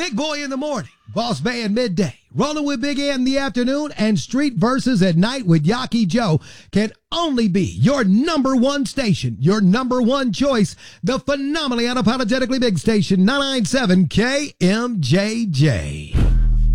Big Boy in the morning, Boss Bay in midday, Rolling with Big A in the afternoon, and Street Verses at night with Yaki Joe can only be your number one station, your number one choice, the phenomenally unapologetically big station, 997 KMJJ.